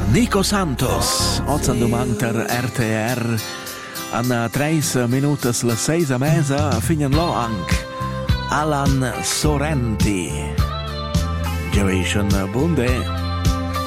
Nico Santos, ozan domanter RTR, an 3 minutas la 6:30, finian lo anc Alan Sorrenti. Giovation bunde.